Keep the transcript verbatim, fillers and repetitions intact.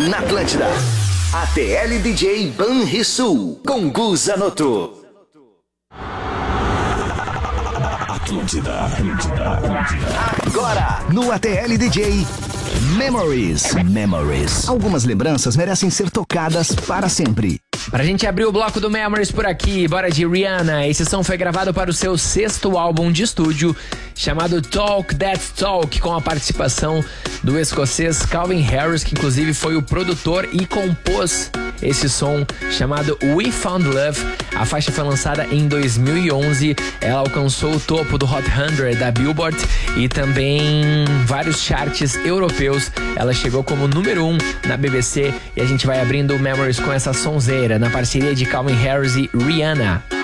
Na Atlântida, A T L D J Banrisul, com Gu Zanotto. Atlântida, Atlântida, Atlântida. Agora, no A T L D J, Memories, Memories. Algumas lembranças merecem ser tocadas para sempre. Pra gente abrir o bloco do Memories por aqui, bora de Rihanna. Esse som foi gravado para o seu sexto álbum de estúdio, chamado Talk That Talk, com a participação do escocês Calvin Harris, que inclusive foi o produtor e compôs esse som, chamado We Found Love. A faixa foi lançada em dois mil e onze, ela alcançou o topo do Hot cem da Billboard e também vários charts europeus. Ela chegou como número um na B B C e a gente vai abrindo o Memories com essa sonzeira, na parceria de Calvin Harris e Rihanna.